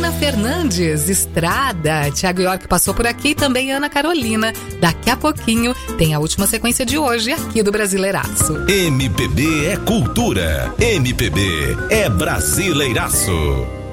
Carolina Fernandes, Estrada. Thiago York passou por aqui, também Ana Carolina. Daqui a pouquinho tem a última sequência de hoje aqui do Brasileiraço. MPB é cultura. MPB é Brasileiraço.